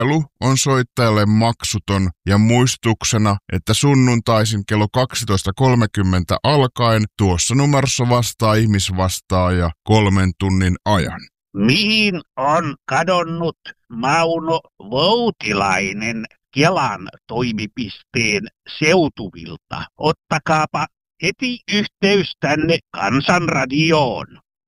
Puhelu on soittajalle maksuton ja muistutuksena, että sunnuntaisin kello 12.30 alkaen tuossa numerossa vastaa ihmisvastaaja 3 tunnin ajan. Mihin on kadonnut Mauno Voutilainen Kelan toimipisteen seutuvilta? Ottakaapa heti yhteys tänne Kansanradioon.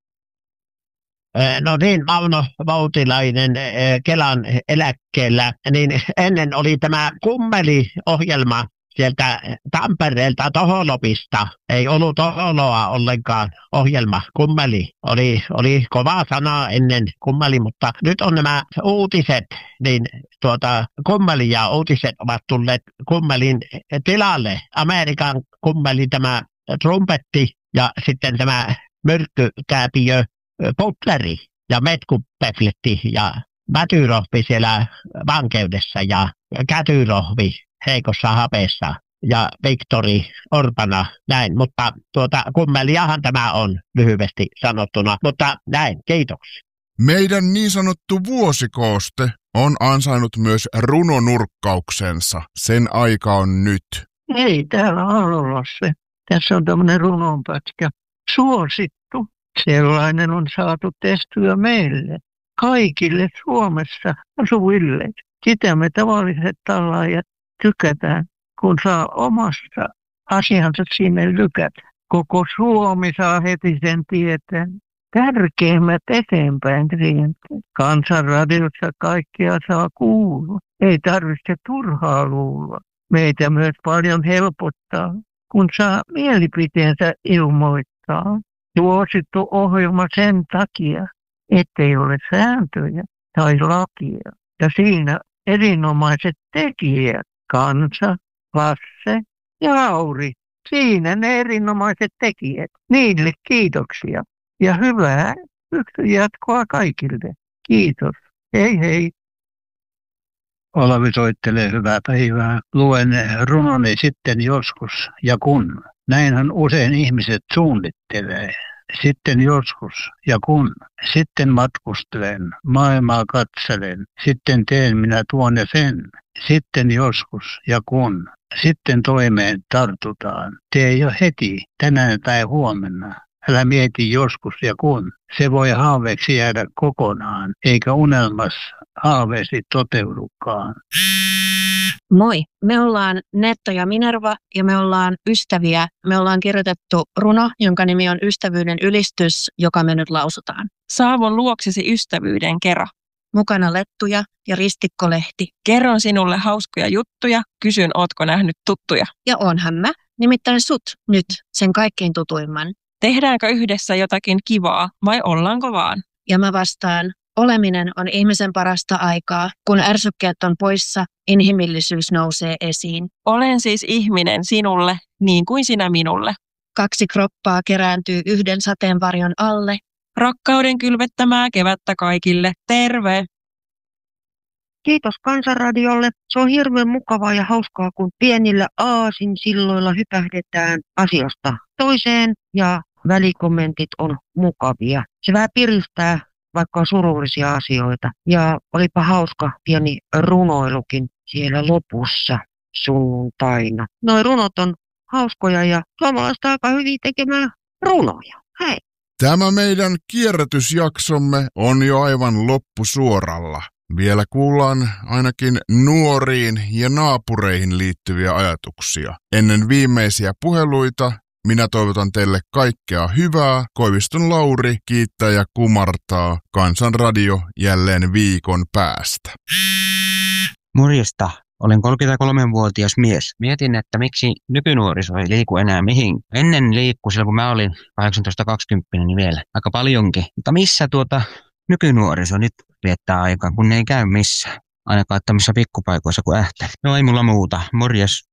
No niin, Mauno Voutilainen Kelan eläkkeellä, niin ennen oli tämä Kummeli-ohjelma sieltä Tampereelta Toholopista. Ei ollut Toholoa ollenkaan ohjelma. Kummeli oli kova sana ennen Kummeli, mutta nyt on nämä uutiset, niin Kummeli ja uutiset ovat tulleet Kummelin tilalle. Amerikan Kummeli, tämä trumpetti ja sitten tämä myrkkykääpiö Butleri ja Metkupefletti ja Mätyrohvi siellä vankeudessa ja Kätyrohvi heikossa hapeessa ja Viktori Orpana, näin, mutta Kummeliahan tämä on lyhyesti sanottuna, mutta näin, kiitoksia. Meidän niin sanottu vuosikooste on ansainnut myös runonurkkauksensa. Sen aika on nyt. Ei, täällä on ollut se. Tässä on tämmöinen runonpätkä. Suosittu. Sellainen on saatu tehtyä meille, kaikille Suomessa asuville. Sitä me tavalliset tallaajat tykätään, kun saa omasta asiansa sinne lykätä. Koko Suomi saa heti sen tietää. Tärkeimmät eteenpäin rienteet. Kansanradiossa kaikkea saa kuulla. Ei tarvitse turhaa luulla. Meitä myös paljon helpottaa, kun saa mielipiteensä ilmoittaa. Suosittu ohjelma sen takia, ettei ole sääntöjä tai lakia. Ja siinä erinomaiset tekijät, Kansa, Lasse ja Lauri. Siinä ne erinomaiset tekijät. Niille kiitoksia. Ja hyvää jatkoa kaikille. Kiitos. Hei hei. Olavi soittelee hyvää päivää. Luen runoni sitten joskus ja kun. Näinhän usein ihmiset suunnittelee. Sitten joskus ja kun. Sitten matkustelen, maailmaa katselen. Sitten teen minä tuon ja sen. Sitten joskus ja kun. Sitten toimeen tartutaan. Tee jo heti, tänään tai huomenna. Älä mieti joskus ja kun. Se voi haaveeksi jäädä kokonaan, eikä unelmassa haaveesi toteudukaan. Moi, me ollaan Netto ja Minerva ja me ollaan ystäviä. Me ollaan kirjoitettu runo, jonka nimi on Ystävyyden ylistys, joka me nyt lausutaan. Saavun luoksesi ystävyyden kera. Mukana lettuja ja ristikkolehti. Kerron sinulle hauskoja juttuja, kysyn ootko nähnyt tuttuja. Ja onhan mä, nimittäin sut nyt, sen kaikkein tutuimman. Tehdäänkö yhdessä jotakin kivaa vai ollaanko vaan? Ja mä vastaan, oleminen on ihmisen parasta aikaa. Kun ärsykkeet on poissa, inhimillisyys nousee esiin. Olen siis ihminen sinulle, niin kuin sinä minulle. 2 kroppaa kerääntyy yhden sateenvarjon alle. Rakkauden kylvettämää kevättä kaikille. Terve! Kiitos Kansanradiolle. Se on hirveän mukavaa ja hauskaa, kun pienillä aasinsilloilla hypähdetään asiasta toiseen ja välikommentit on mukavia. Se vähän piristää, vaikka on surullisia asioita. Ja olipa hauska pieni runoilukin siellä lopussa sunnuntaina. Noi runot on hauskoja ja suomalaiset aika hyvin tekemään runoja. Hei! Tämä meidän kierrätysjaksomme on jo aivan loppusuoralla. Vielä kuullaan ainakin nuoriin ja naapureihin liittyviä ajatuksia. Ennen viimeisiä puheluita minä toivotan teille kaikkea hyvää. Koiviston Lauri kiittää ja kumartaa. Kansanradio jälleen viikon päästä. Morjesta. Olen 33-vuotias mies. Mietin, että miksi nykynuoriso ei liiku enää mihin. Ennen liikkui silloin, kun mä olin 18-20, niin vielä aika paljonkin. Mutta missä nykynuoriso nyt viettää aikaa, kun ne ei käy missään. Ainakaan tämmöisissä pikkupaikoissa kuin Ähtä. No ei mulla muuta. Morjes.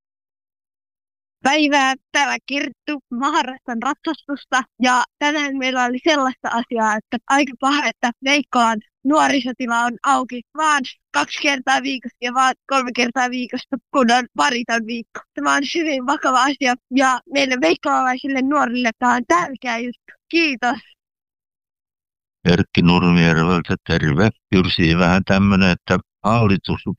Päivää, täällä Kirttu. Mä harrastan ratsastusta ja tänään meillä oli sellaista asiaa, että aika paha, että Veikkolan nuorisotila on auki vaan 2 kertaa viikossa ja vaan 3 kertaa viikossa, kun on pariton viikko. Tämä on hyvin vakava asia ja meille veikkolalaisille nuorille tämä on tärkeä juttu. Kiitos. Erkki Nurmijärveltä, terve. Jyrsi vähän tämmönen, että hallitus